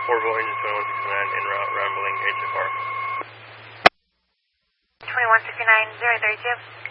Orville engine 2169 en route, rambling HFR. 2169, 032.